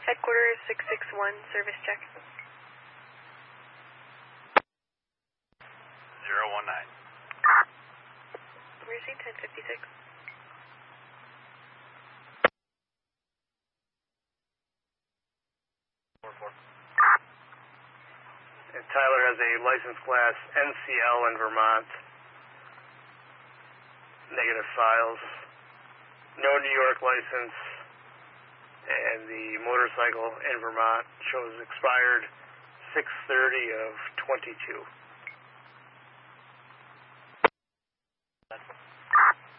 Headquarters 661, service check. 019. Emergency 1056. Tyler has a license class NCL in Vermont. Negative files. No New York license. And the motorcycle in Vermont shows expired 6/30 of 22.